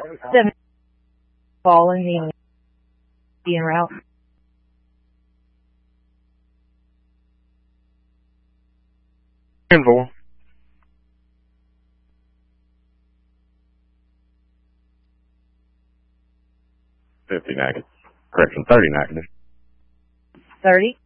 7 following the en route. Greenville. $50 negative. Correction, $30 negative. 30?